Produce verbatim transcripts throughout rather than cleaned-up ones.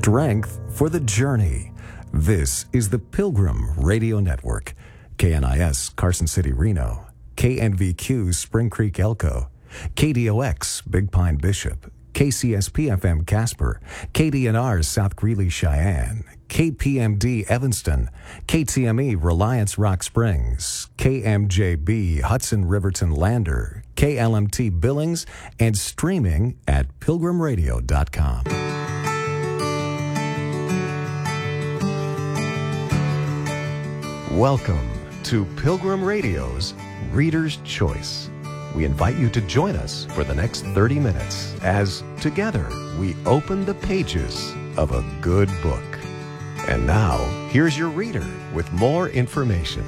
strength for the journey. This is the Pilgrim Radio Network. K N I S Carson City, Reno. K N V Q Spring Creek, Elko. K D O X Big Pine, Bishop. K C S P F M Casper. K D N R South Greeley, Cheyenne. K P M D Evanston. K T M E Reliance Rock Springs. K M J B Hudson Riverton Lander. K L M T Billings, and streaming at pilgrim radio dot com. Welcome to Pilgrim Radio's Reader's Choice. We invite you to join us for the next thirty minutes as together we open the pages of a good book. And now, here's your reader with more information.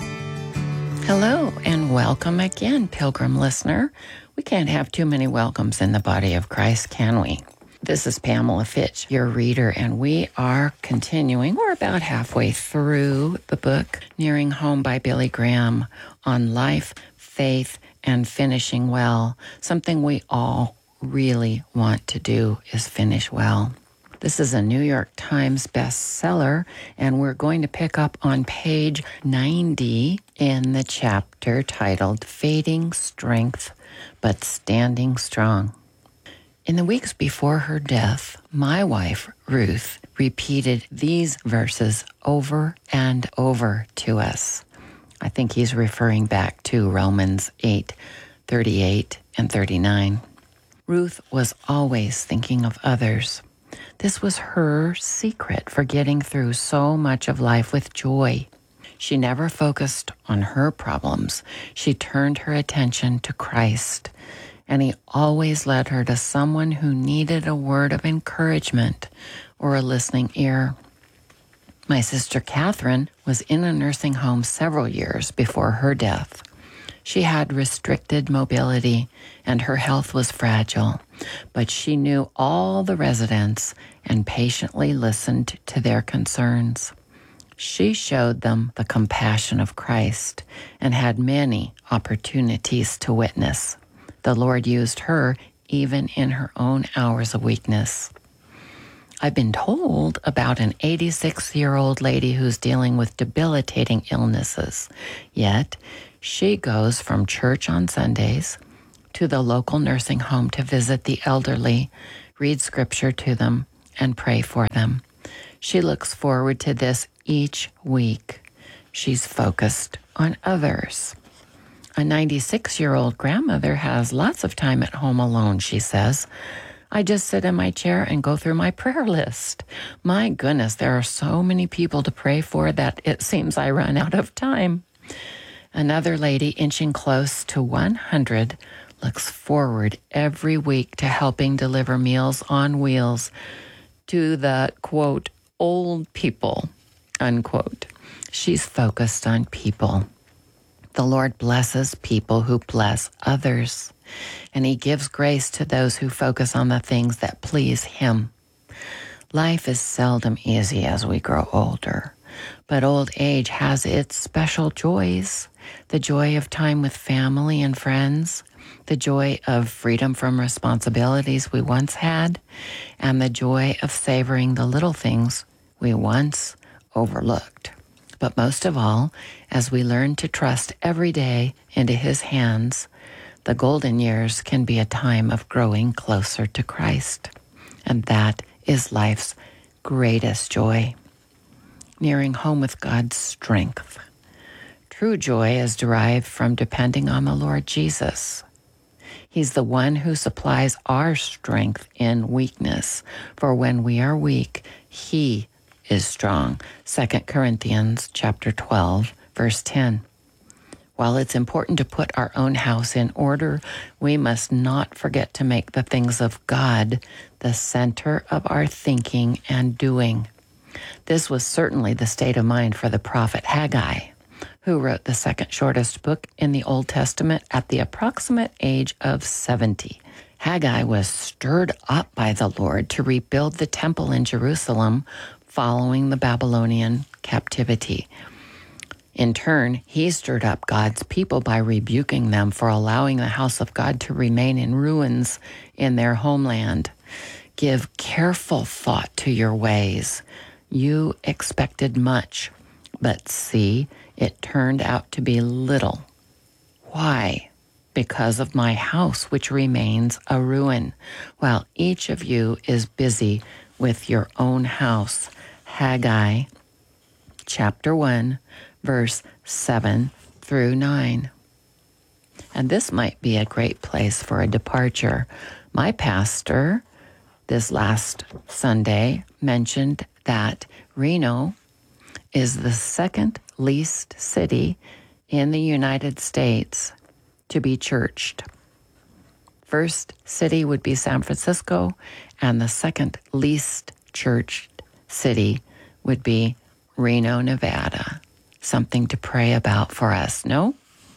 Hello, and welcome again, Pilgrim listener. We can't have too many welcomes in the body of Christ, can we? This is Pamela Fitch, your reader, and we are continuing. We're about halfway through the book, Nearing Home by Billy Graham, on life, faith, and finishing well. Something we all really want to do is finish well. This is a New York Times bestseller, and we're going to pick up on page ninety in the chapter titled Fading Strength, but Standing Strong. In the weeks before her death, my wife, Ruth, repeated these verses over and over to us. I think he's referring back to Romans eight, thirty-eight and thirty-nine. Ruth was always thinking of others. This was her secret for getting through so much of life with joy. She never focused on her problems. She turned her attention to Christ, and he always led her to someone who needed a word of encouragement or a listening ear. My sister Catherine was in a nursing home several years before her death. She had restricted mobility and her health was fragile, but she knew all the residents and patiently listened to their concerns. She showed them the compassion of Christ and had many opportunities to witness. The Lord used her even in her own hours of weakness. I've been told about an eighty-six-year-old lady who's dealing with debilitating illnesses, yet she goes from church on Sundays to the local nursing home to visit the elderly, read scripture to them, and pray for them. She looks forward to this each week. She's focused on others. A ninety-six-year-old grandmother has lots of time at home alone, she says. I just sit in my chair and go through my prayer list. My goodness, there are so many people to pray for that it seems I run out of time. Another lady, inching close to one hundred, looks forward every week to helping deliver Meals on Wheels to the, quote, old people, unquote. She's focused on people. The Lord blesses people who bless others, and he gives grace to those who focus on the things that please him. Life is seldom easy as we grow older, but old age has its special joys. The joy of time with family and friends, the joy of freedom from responsibilities we once had, and the joy of savoring the little things we once overlooked. But most of all, as we learn to trust every day into his hands, the golden years can be a time of growing closer to Christ. And that is life's greatest joy. Nearing home with God's strength. True joy is derived from depending on the Lord Jesus. He's the one who supplies our strength in weakness. For when we are weak, he is strong. Second Corinthians chapter twelve, verse ten. While it's important to put our own house in order, we must not forget to make the things of God the center of our thinking and doing. This was certainly the state of mind for the prophet Haggai, who wrote the second shortest book in the Old Testament at the approximate age of seventy. Haggai was stirred up by the Lord to rebuild the temple in Jerusalem following the Babylonian captivity. In turn, he stirred up God's people by rebuking them for allowing the house of God to remain in ruins in their homeland. Give careful thought to your ways. You expected much, but see, it turned out to be little. Why? Because of my house, which remains a ruin, while each of you is busy with your own house. Haggai, chapter one, verse seven through nine. And this might be a great place for a departure. My pastor, this last Sunday, mentioned that Reno is the second least city in the United States to be churched. First city would be San Francisco, and the second least churched city would be Reno, Nevada. Something to pray about for us, no?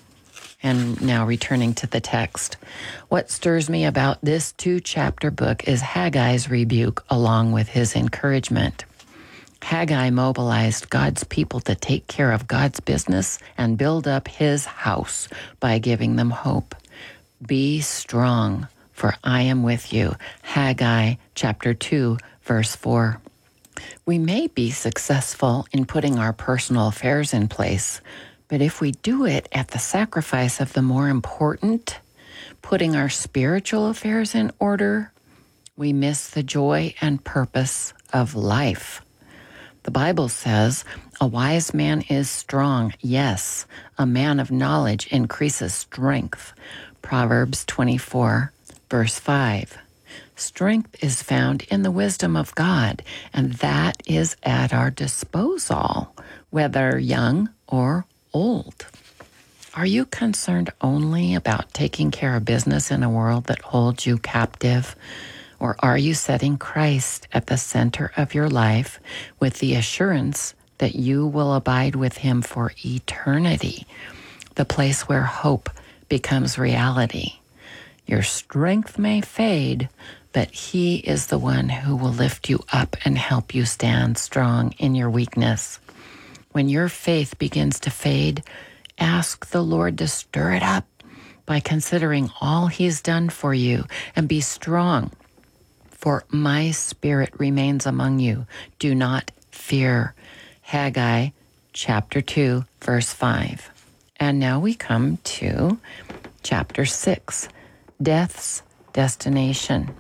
And now returning to the text. What stirs me about this two-chapter book is Haggai's rebuke along with his encouragement. Haggai mobilized God's people to take care of God's business and build up his house by giving them hope. Be strong, for I am with you. Haggai chapter two, verse four. We may be successful in putting our personal affairs in place, but if we do it at the sacrifice of the more important, putting our spiritual affairs in order, we miss the joy and purpose of life. The Bible says, a wise man is strong. Yes, a man of knowledge increases strength. Proverbs twenty-four, verse five. Strength is found in the wisdom of God, and that is at our disposal, whether young or old. Are you concerned only about taking care of business in a world that holds you captive? Or are you setting Christ at the center of your life with the assurance that you will abide with him for eternity, the place where hope becomes reality? Your strength may fade, but he is the one who will lift you up and help you stand strong in your weakness. When your faith begins to fade, ask the Lord to stir it up by considering all he's done for you, and be strong. For my spirit remains among you. Do not fear. Haggai chapter two, verse five. And now we come to chapter six, death's destination.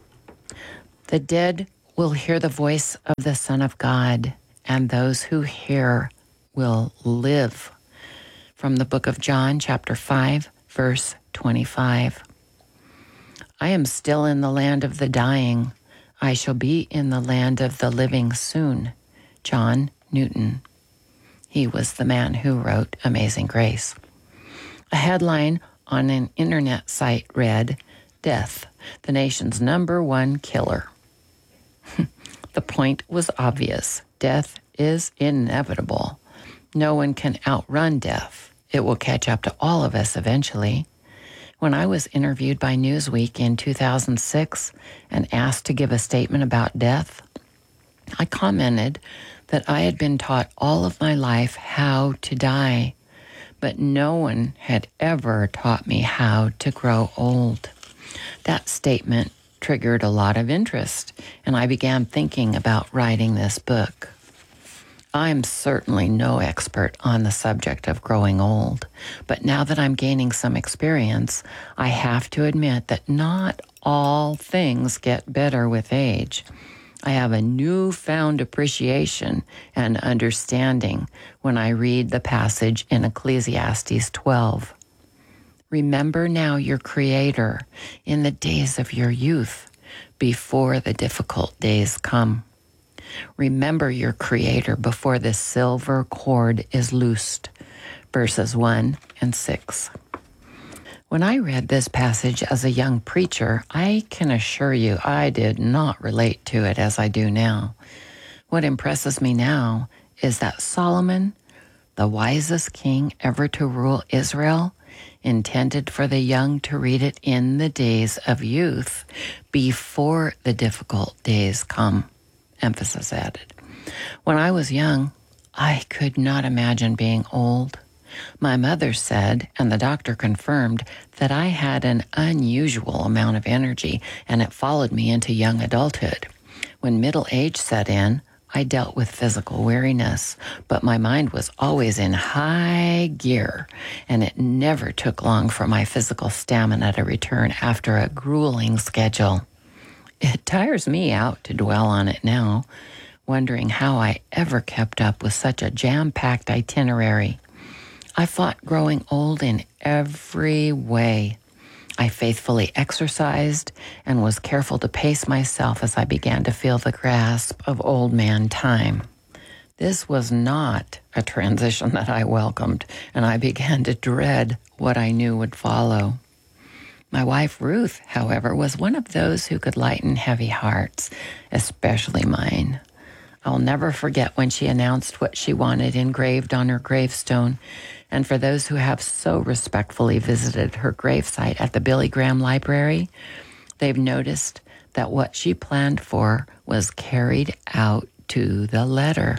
The dead will hear the voice of the Son of God, and those who hear will live. From the book of John, chapter five, verse twenty-five. I am still in the land of the dying. I shall be in the land of the living soon. John Newton. He was the man who wrote Amazing Grace. A headline on an internet site read, Death, the nation's number one killer. The point was obvious. Death is inevitable. No one can outrun death. It will catch up to all of us eventually. When I was interviewed by Newsweek in two thousand six and asked to give a statement about death, I commented that I had been taught all of my life how to die, but no one had ever taught me how to grow old. That statement triggered a lot of interest, and I began thinking about writing this book. I'm certainly no expert on the subject of growing old, but now that I'm gaining some experience, I have to admit that not all things get better with age. I have a newfound appreciation and understanding when I read the passage in Ecclesiastes twelve. Remember now your Creator in the days of your youth, before the difficult days come. Remember your Creator before the silver cord is loosed. Verses one and six. When I read this passage as a young preacher, I can assure you I did not relate to it as I do now. What impresses me now is that Solomon, the wisest king ever to rule Israel, intended for the young to read it in the days of youth, before the difficult days come. Emphasis added. When I was young, I could not imagine being old. My mother said, and the doctor confirmed, that I had an unusual amount of energy, and it followed me into young adulthood. When middle age set in, I dealt with physical weariness, but my mind was always in high gear, and it never took long for my physical stamina to return after a grueling schedule. It tires me out to dwell on it now, wondering how I ever kept up with such a jam-packed itinerary. I fought growing old in every way. I faithfully exercised and was careful to pace myself as I began to feel the grasp of old man time. This was not a transition that I welcomed, and I began to dread what I knew would follow. My wife, Ruth, however, was one of those who could lighten heavy hearts, especially mine. I'll never forget when she announced what she wanted engraved on her gravestone, and for those who have so respectfully visited her gravesite at the Billy Graham Library, they've noticed that what she planned for was carried out to the letter.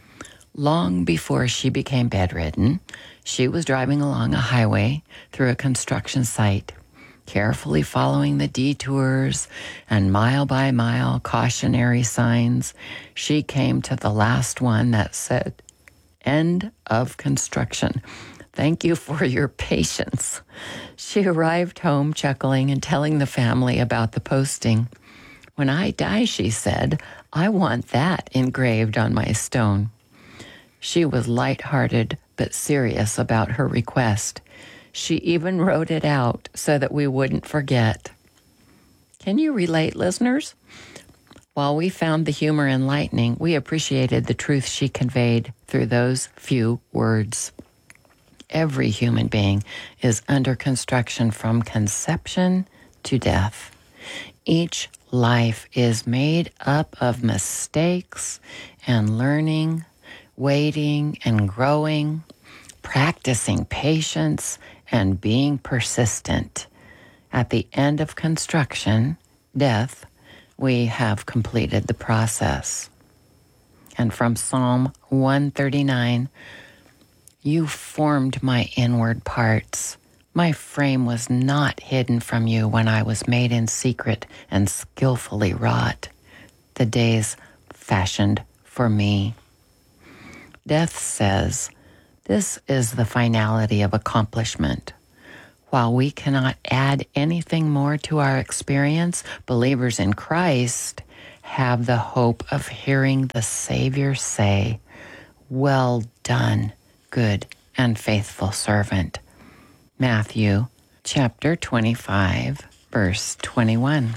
Long before she became bedridden, she was driving along a highway through a construction site, carefully following the detours and mile-by-mile cautionary signs. She came to the last one that said, "End of construction. Thank you for your patience." She arrived home chuckling and telling the family about the posting. "When I die," she said, "I want that engraved on my stone." She was light-hearted but serious about her request. She even wrote it out so that we wouldn't forget. Can you relate, listeners? While we found the humor enlightening, we appreciated the truth she conveyed through those few words. Every human being is under construction from conception to death. Each life is made up of mistakes and learning, waiting and growing, practicing patience and being persistent. At the end of construction, death, we have completed the process. And from Psalm one thirty-nine, "You formed my inward parts. My frame was not hidden from you when I was made in secret and skillfully wrought. The days fashioned for me." Death says, this is the finality of accomplishment. While we cannot add anything more to our experience, believers in Christ have the hope of hearing the Savior say, "Well done, good and faithful servant." Matthew chapter twenty-five, verse twenty-one.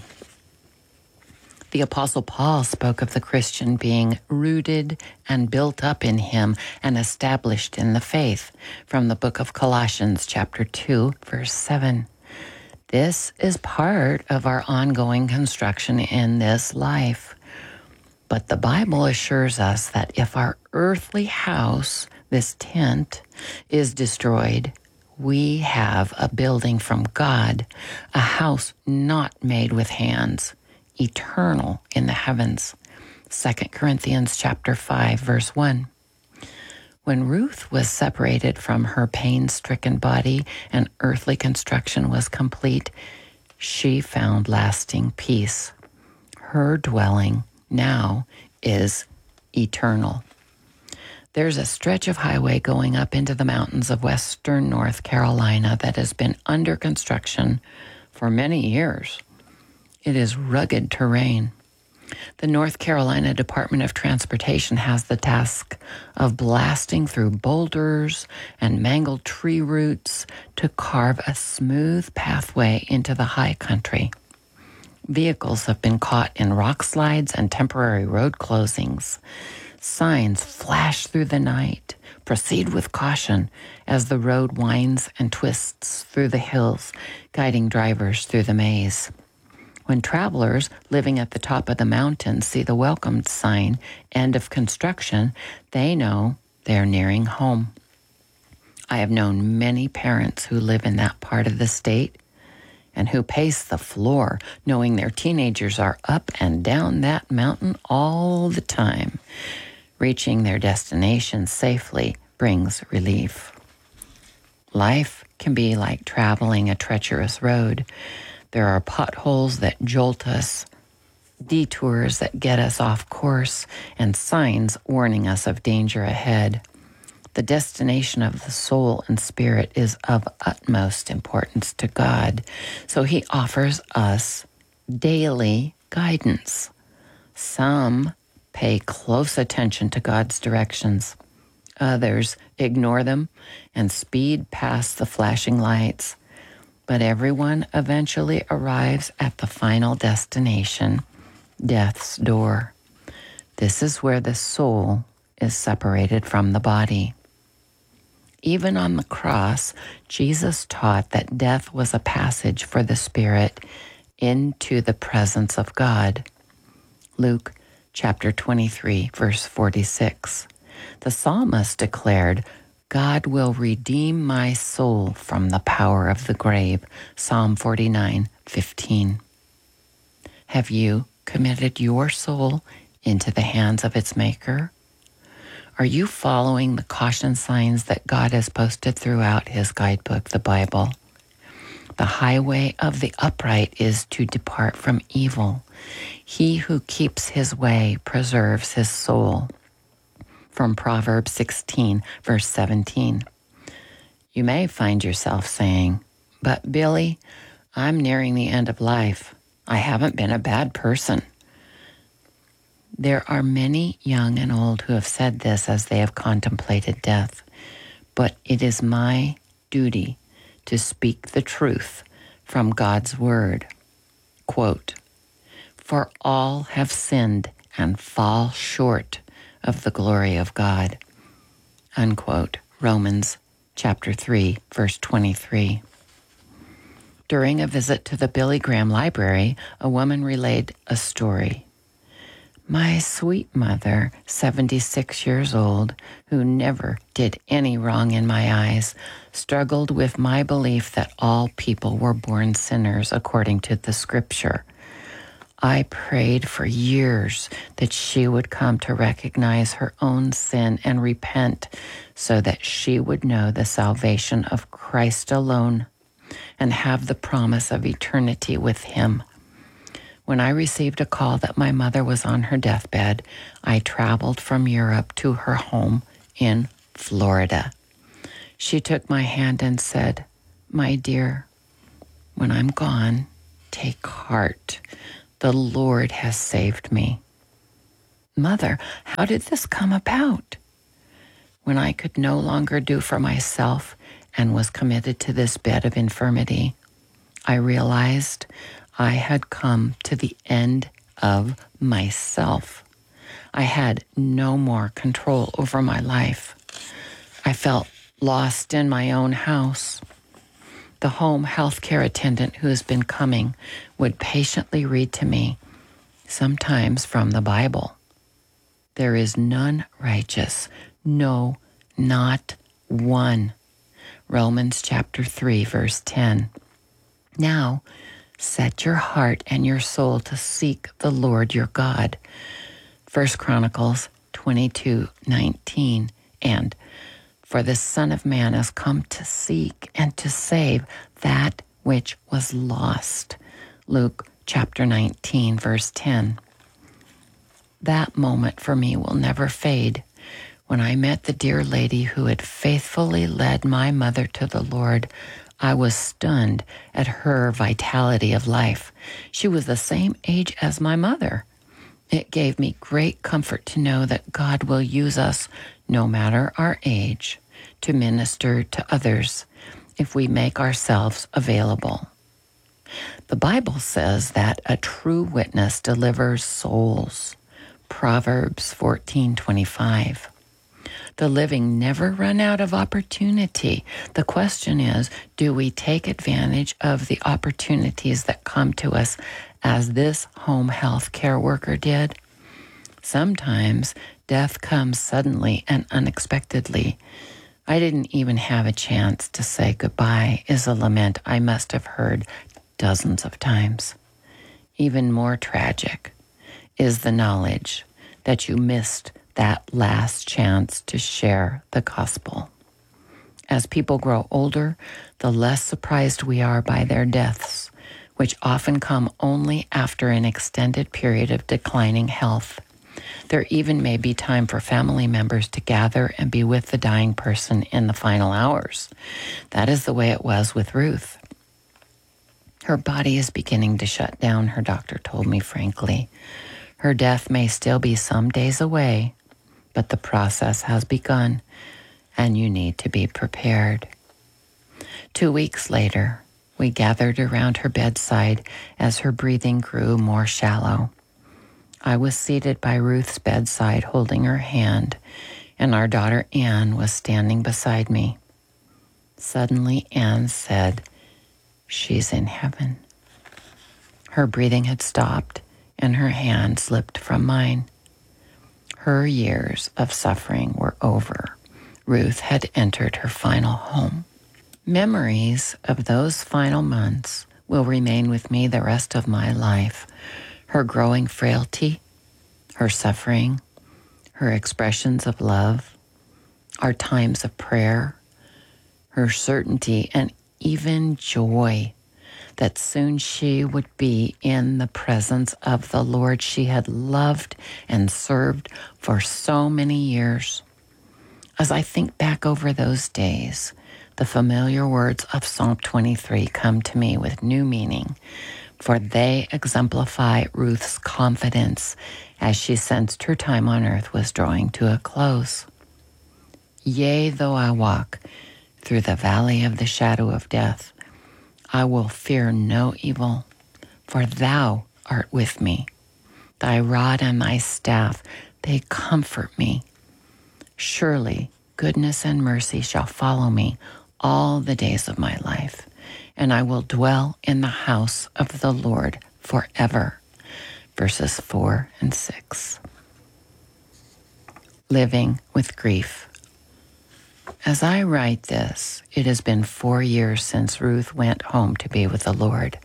The Apostle Paul spoke of the Christian being rooted and built up in him and established in the faith from the book of Colossians chapter two, verse seven. This is part of our ongoing construction in this life. But the Bible assures us that if our earthly house, this tent, is destroyed, we have a building from God, a house not made with hands, eternal in the heavens. Second Corinthians chapter five, verse one. When Ruth was separated from her pain-stricken body and earthly construction was complete, she found lasting peace. Her dwelling now is eternal. There's a stretch of highway going up into the mountains of western North Carolina that has been under construction for many years. It is rugged terrain. The North Carolina Department of Transportation has the task of blasting through boulders and mangled tree roots to carve a smooth pathway into the high country. Vehicles have been caught in rock slides and temporary road closings. Signs flash through the night. Proceed with caution as the road winds and twists through the hills, guiding drivers through the maze. When travelers living at the top of the mountain see the welcome sign, "End of construction," they know they're nearing home. I have known many parents who live in that part of the state and who pace the floor knowing their teenagers are up and down that mountain all the time. Reaching their destination safely brings relief. Life can be like traveling a treacherous road. There are potholes that jolt us, detours that get us off course, and signs warning us of danger ahead. The destination of the soul and spirit is of utmost importance to God, so He offers us daily guidance. Some pay close attention to God's directions. Others ignore them and speed past the flashing lights. But everyone eventually arrives at the final destination, death's door. This is where the soul is separated from the body. Even on the cross, Jesus taught that death was a passage for the spirit into the presence of God. Luke chapter twenty-three, verse forty-six. The psalmist declared, God will redeem my soul from the power of the grave. Psalm forty-nine, fifteen. Have you committed your soul into the hands of its maker? Are you following the caution signs that God has posted throughout His guidebook, the Bible? The highway of the upright is to depart from evil. He who keeps his way preserves his soul. From Proverbs sixteen, verse seventeen. You may find yourself saying, but Billy, I'm nearing the end of life. I haven't been a bad person. There are many young and old who have said this as they have contemplated death, but it is my duty to speak the truth from God's word. Quote, for all have sinned and fall short of the glory of God. Unquote. Romans chapter three, verse twenty-three. During a visit to the Billy Graham Library, a woman relayed a story. My sweet mother, seventy-six years old, who never did any wrong in my eyes, struggled with my belief that all people were born sinners according to the scripture. I prayed for years that she would come to recognize her own sin and repent so that she would know the salvation of Christ alone and have the promise of eternity with Him. When I received a call that my mother was on her deathbed, I traveled from Europe to her home in Florida. She took my hand and said, my dear, when I'm gone, take heart. The Lord has saved me. Mother, how did this come about? When I could no longer do for myself and was committed to this bed of infirmity, I realized I had come to the end of myself. I had no more control over my life. I felt lost in my own house. The home health care attendant who has been coming would patiently read to me, sometimes from the Bible. There is none righteous, no, not one. Romans chapter three, verse ten. Now, set your heart and your soul to seek the Lord your God. First Chronicles twenty-two, nineteen. And for the Son of Man has come to seek and to save that which was lost. Luke chapter nineteen, verse ten. That moment for me will never fade. When I met the dear lady who had faithfully led my mother to the Lord, I was stunned at her vitality of life. She was the same age as my mother. It gave me great comfort to know that God will use us, no matter our age, to minister to others if we make ourselves available. The Bible says that a true witness delivers souls. Proverbs fourteen twenty-five. The living never run out of opportunity. The question is, do we take advantage of the opportunities that come to us as this home health care worker did? Sometimes death comes suddenly and unexpectedly. I didn't even have a chance to say goodbye is a lament I must have heard dozens of times. Even more tragic is the knowledge that you missed that last chance to share the gospel. As people grow older, the less surprised we are by their deaths, which often come only after an extended period of declining health. There even may be time for family members to gather and be with the dying person in the final hours. That is the way it was with Ruth. Her body is beginning to shut down, her doctor told me frankly. Her death may still be some days away, but the process has begun, and you need to be prepared. Two weeks later, we gathered around her bedside as her breathing grew more shallow. I was seated by Ruth's bedside holding her hand, and our daughter Anne was standing beside me. Suddenly Anne said, "She's in heaven." Her breathing had stopped, and her hand slipped from mine. Her years of suffering were over. Ruth had entered her final home. Memories of those final months will remain with me the rest of my life. Her growing frailty, her suffering, her expressions of love, our times of prayer, her certainty and even joy that soon she would be in the presence of the Lord she had loved and served for so many years. As I think back over those days, the familiar words of Psalm twenty-three come to me with new meaning, for they exemplify Ruth's confidence as she sensed her time on earth was drawing to a close. Yea, though I walk through the valley of the shadow of death, I will fear no evil, for thou art with me. Thy rod and thy staff, they comfort me. Surely goodness and mercy shall follow me all the days of my life, and I will dwell in the house of the Lord forever. Verses four and six. Living with grief. As I write this, it has been four years since Ruth went home to be with the Lord.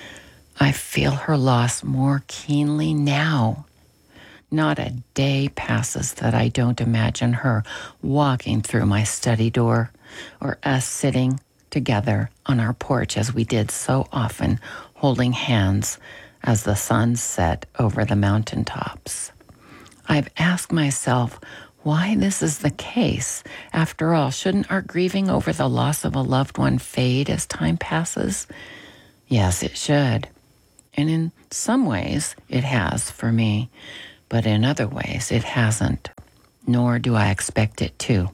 I feel her loss more keenly now. Not a day passes that I don't imagine her walking through my study door, or us sitting together on our porch as we did so often, holding hands as the sun set over the mountaintops. I've asked myself why this is the case. After all, shouldn't our grieving over the loss of a loved one fade as time passes? Yes, it should. And in some ways, it has for me. But in other ways, it hasn't, nor do I expect it to.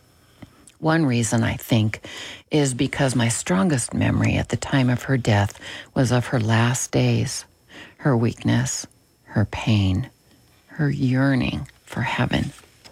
One reason, I think, is because my strongest memory at the time of her death was of her last days, her weakness, her pain, her yearning for heaven.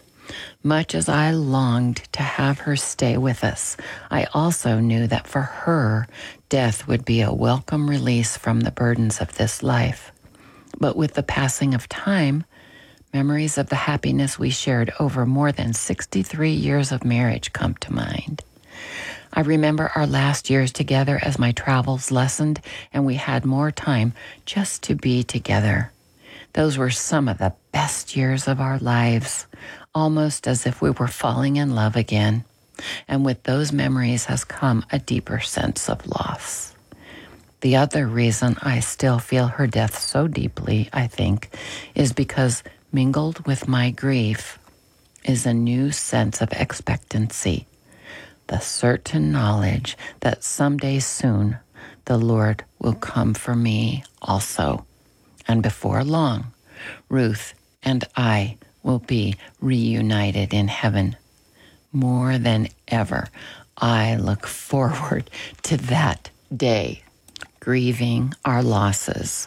Much as I longed to have her stay with us, I also knew that for her, death would be a welcome release from the burdens of this life. But with the passing of time, memories of the happiness we shared over more than sixty-three years of marriage come to mind. I remember our last years together as my travels lessened and we had more time just to be together. Those were some of the best years of our lives, almost as if we were falling in love again. And with those memories has come a deeper sense of loss. The other reason I still feel her death so deeply, I think, is because mingled with my grief is a new sense of expectancy, the certain knowledge that someday soon the Lord will come for me also. And before long, Ruth and I will be reunited in heaven. More than ever, I look forward to that day, grieving our losses.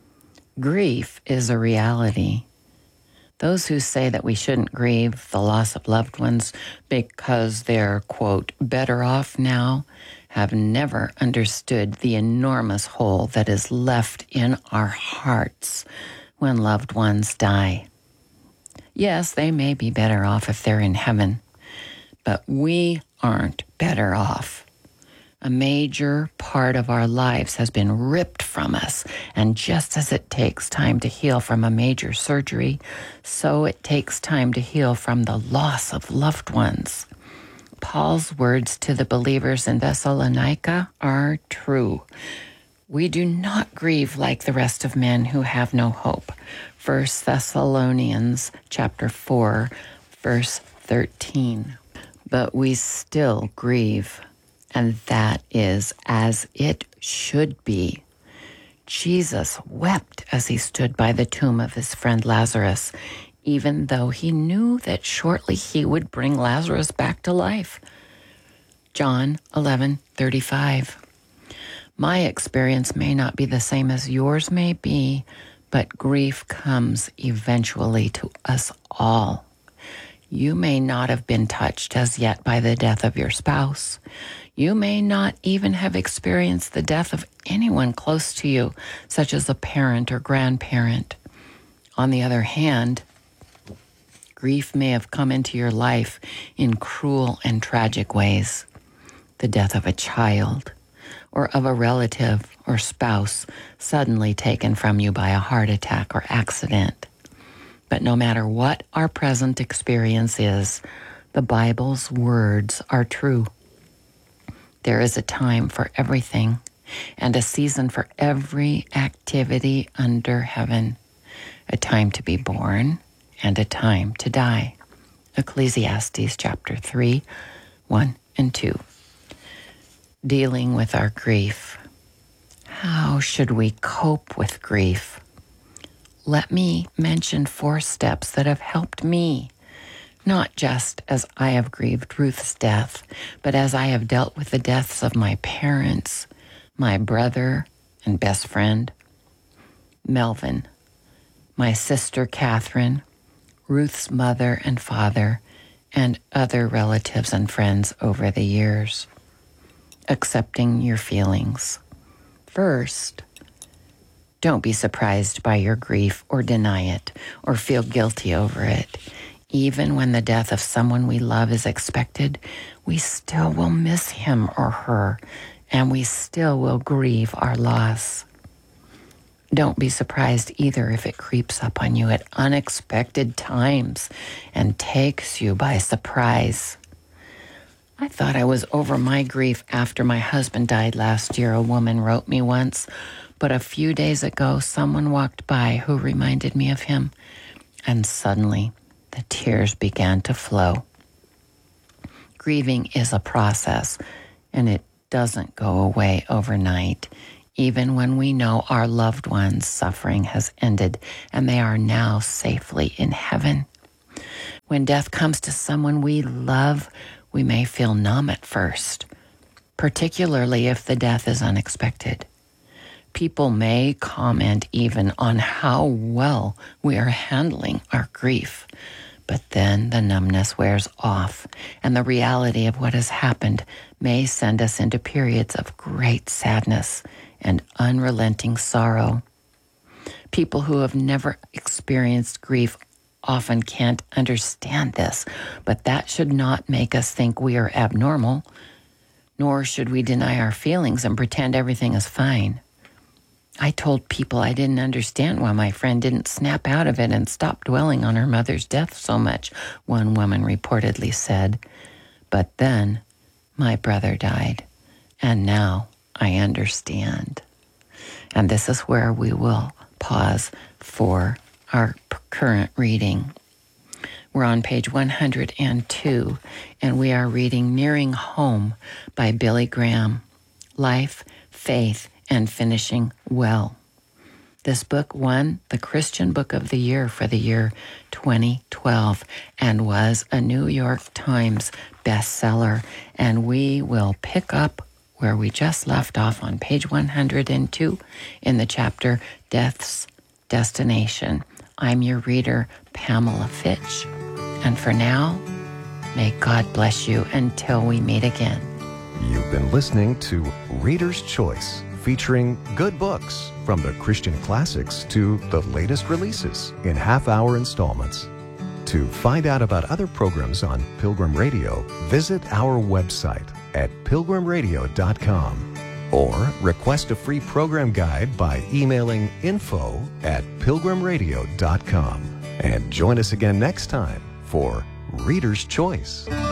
Grief is a reality. Those who say that we shouldn't grieve the loss of loved ones because they're, quote, better off now, have never understood the enormous hole that is left in our hearts when loved ones die. Yes, they may be better off if they're in heaven, but we aren't better off. A major part of our lives has been ripped from us, and just as it takes time to heal from a major surgery, so it takes time to heal from the loss of loved ones. Paul's words to the believers in Thessalonica are true. We do not grieve like the rest of men who have no hope. First Thessalonians chapter four, verse thirteen. But we still grieve, and that is as it should be. Jesus wept as he stood by the tomb of his friend Lazarus, even though he knew that shortly he would bring Lazarus back to life. John eleven thirty-five. My experience may not be the same as yours may be, but grief comes eventually to us all. You may not have been touched as yet by the death of your spouse. You may not even have experienced the death of anyone close to you, such as a parent or grandparent. On the other hand, grief may have come into your life in cruel and tragic ways. The death of a child, or of a relative or spouse suddenly taken from you by a heart attack or accident. But no matter what our present experience is, the Bible's words are true. There is a time for everything and a season for every activity under heaven, a time to be born and a time to die. Ecclesiastes chapter three, one and two. Dealing with our grief. How should we cope with grief? Let me mention four steps that have helped me, not just as I have grieved Ruth's death, but as I have dealt with the deaths of my parents, my brother and best friend, Melvin, my sister Catherine, Ruth's mother and father, and other relatives and friends over the years. Accepting your feelings. First, don't be surprised by your grief or deny it or feel guilty over it. Even when the death of someone we love is expected, we still will miss him or her, and we still will grieve our loss. Don't be surprised either if it creeps up on you at unexpected times and takes you by surprise. I thought I was over my grief after my husband died last year, a woman wrote me once, but a few days ago someone walked by who reminded me of him, and suddenly the tears began to flow. Grieving is a process, and it doesn't go away overnight, even when we know our loved one's suffering has ended and they are now safely in heaven. When death comes to someone we love, we may feel numb at first, particularly if the death is unexpected. People may comment even on how well we are handling our grief, but then the numbness wears off, and the reality of what has happened may send us into periods of great sadness and unrelenting sorrow. People who have never experienced grief often can't understand this, but that should not make us think we are abnormal, nor should we deny our feelings and pretend everything is fine. I told people I didn't understand why my friend didn't snap out of it and stop dwelling on her mother's death so much, one woman reportedly said. But then my brother died, and now I understand. And this is where we will pause for our current reading. We're on page one hundred two, and we are reading Nearing Home by Billy Graham, Life, Faith, and Finishing Well. This book won the Christian Book of the Year for the year twenty twelve and was a New York Times bestseller, and we will pick up where we just left off on page one hundred two in the chapter Death's Destination. I'm your reader, Pamela Fitch. And for now, may God bless you until we meet again. You've been listening to Reader's Choice, featuring good books from the Christian classics to the latest releases in half-hour installments. To find out about other programs on Pilgrim Radio, visit our website at pilgrim radio dot com. Or request a free program guide by emailing info at pilgrim radio dot com. And join us again next time for Reader's Choice.